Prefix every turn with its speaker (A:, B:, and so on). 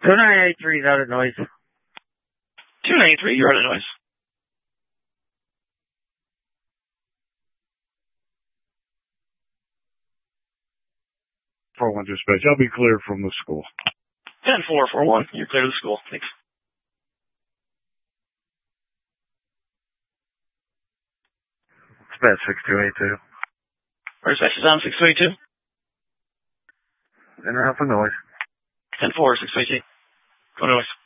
A: 2983 is out of noise.
B: 293, you're out of noise.
C: 4-1 dispatch. I'll be clear from the school.
B: 10-4-4-1, you're clear to the school. Thanks.
A: Dispatch 6282.
B: Dispatch is on 622.
A: Enter Alpha noise.
B: 10-4, 622. Go noise.